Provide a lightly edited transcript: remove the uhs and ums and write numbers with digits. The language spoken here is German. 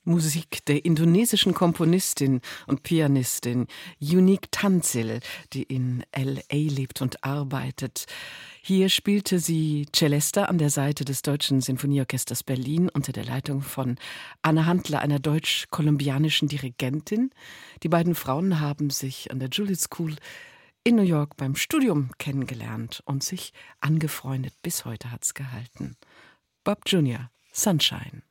Musik der indonesischen Komponistin und Pianistin Unique Tanzil, die in L.A. lebt und arbeitet. Hier spielte sie Celesta an der Seite des Deutschen Sinfonieorchesters Berlin unter der Leitung von Anne Handler, einer deutsch-kolumbianischen Dirigentin. Die beiden Frauen haben sich an der Juilliard School in New York beim Studium kennengelernt und sich angefreundet. Bis heute hat's gehalten. Bob Jr., Sunshine.